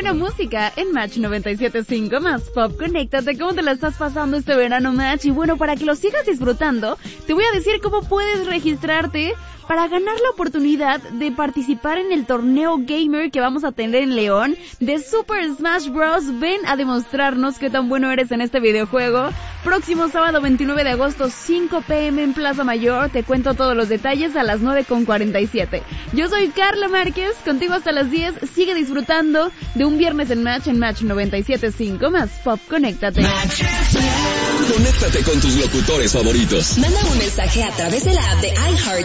buena música en Match 97.5 más Pop. Conéctate, ¿cómo te la estás pasando este verano, Match? Y bueno, para que lo sigas disfrutando, te voy a decir cómo puedes registrarte para ganar la oportunidad de participar en el torneo gamer que vamos a tener en León de Super Smash Bros. Ven a demostrarnos qué tan bueno eres en este videojuego. Próximo sábado 29 de agosto, 5 p.m. en Plaza Mayor. Te cuento todos los detalles a las 9:47. Yo soy Carla Márquez, contigo hasta las 10. Sigue disfrutando de un viernes en Match 97.5 más Pop. Conéctate. Conéctate con tus locutores favoritos. Manda un mensaje a través de la app de iHeart